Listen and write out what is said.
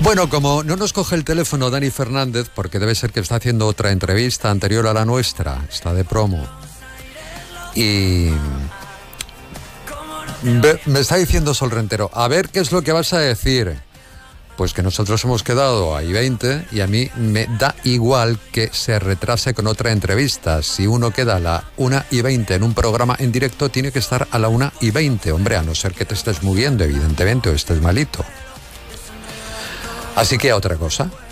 Bueno, como no nos coge el teléfono Dani Fernández, porque debe ser que está haciendo otra entrevista anterior a la nuestra, está de promo, y me está diciendo Sol Rentero, a ver qué es lo que vas a decir. Pues que nosotros hemos quedado a I20 y a mí me da igual que se retrase con otra entrevista. Si uno queda a la 1:20 en un programa en directo, tiene que estar a la 1:20, hombre, a no ser que te estés moviendo, evidentemente, o estés malito. Así que a otra cosa.